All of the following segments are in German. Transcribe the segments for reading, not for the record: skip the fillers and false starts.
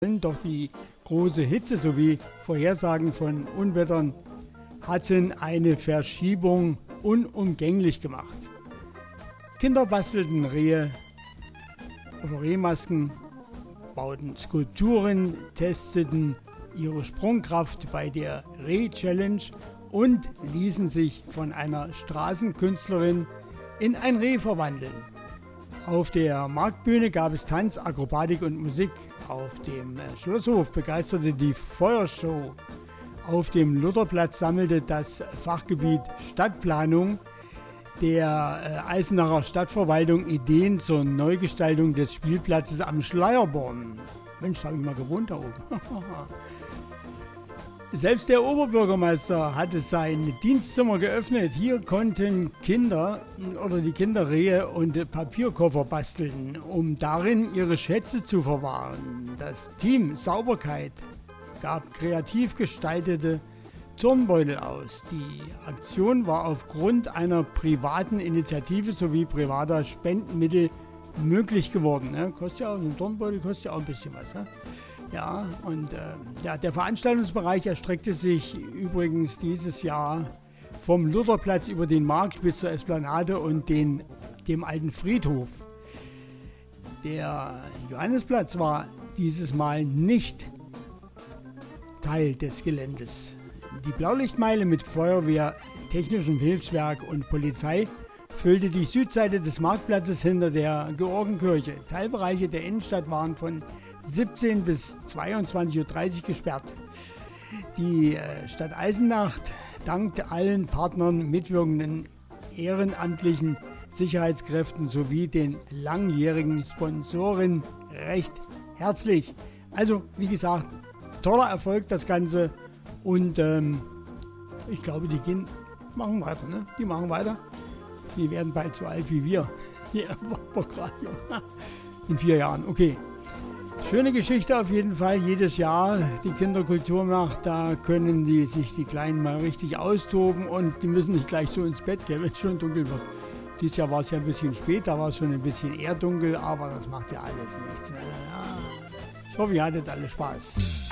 Doch die große Hitze sowie Vorhersagen von Unwettern hatten eine Verschiebung unumgänglich gemacht. Kinder bastelten Rehe oder Rehmasken, bauten Skulpturen, testeten ihre Sprungkraft bei der Reh-Challenge und ließen sich von einer Straßenkünstlerin in ein Reh verwandeln. Auf der Marktbühne gab es Tanz, Akrobatik und Musik. Auf dem Schlosshof begeisterte die Feuershow. Auf dem Lutherplatz sammelte das Fachgebiet Stadtplanung der Eisenacher Stadtverwaltung Ideen zur Neugestaltung des Spielplatzes am Schleierborn. Mensch, da habe ich mal gewohnt da oben. Selbst der Oberbürgermeister hatte sein Dienstzimmer geöffnet. Hier konnten Kinder oder die Kinder Rehe und Papierkoffer basteln, um darin ihre Schätze zu verwahren. Das Team Sauberkeit gab kreativ gestaltete Turnbeutel aus. Die Aktion war aufgrund einer privaten Initiative sowie privater Spendenmittel möglich geworden. Ne? Kostet ja auch, so ein Turnbeutel kostet ja auch ein bisschen was. Ne? Ja, und der Veranstaltungsbereich erstreckte sich übrigens dieses Jahr vom Lutherplatz über den Markt bis zur Esplanade und dem alten Friedhof. Der Johannesplatz war dieses Mal nicht Teil des Geländes. Die Blaulichtmeile mit Feuerwehr, technischem Hilfswerk und Polizei füllte die Südseite des Marktplatzes hinter der Georgenkirche. Teilbereiche der Innenstadt waren von 17 bis 22.30 Uhr gesperrt. Die Stadt Eisenach dankte allen Partnern, mitwirkenden ehrenamtlichen Sicherheitskräften sowie den langjährigen Sponsoren recht herzlich. Also, wie gesagt, toller Erfolg das Ganze und ich glaube, die machen weiter. Ne? Die machen weiter. Die werden bald so alt wie wir hier im Warburg-Radio. In 4 Jahren, okay. Schöne Geschichte auf jeden Fall, jedes Jahr die Kinderkulturnacht, da können sich die Kleinen mal richtig austoben und die müssen nicht gleich so ins Bett gehen, wenn es schon dunkel wird. Dieses Jahr war es ja ein bisschen spät, da war es schon ein bisschen eher dunkel, aber das macht ja alles nichts. Ja. Ich hoffe, ihr hattet alle Spaß.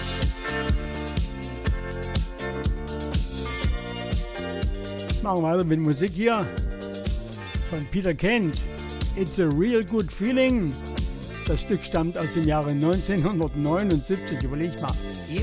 Machen wir weiter mit Musik hier von Peter Kent. It's a real good feeling. Das Stück stammt aus dem Jahre 1979. Überlegt mal.